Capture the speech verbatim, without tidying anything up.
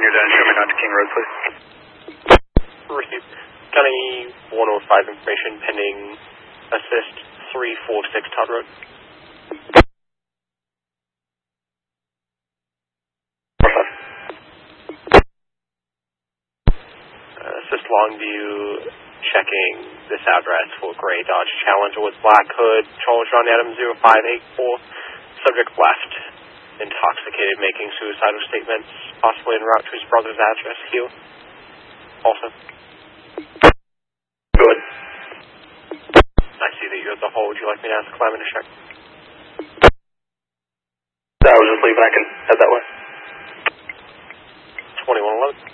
when you're done, show me not to King Road, please. Received. County one oh five information pending assist three four six Todd Road. Uh, assist Longview checking this address for gray Dodge Challenger with black hood, Charles John Adams zero five eight four. Subject left. Intoxicated, making suicidal statements, possibly en route to his brother's address here. Also. Good. I see that you're at the hole. Would you like me to ask Clement to check? I was just leaving. I can head that way. twenty-one eleven.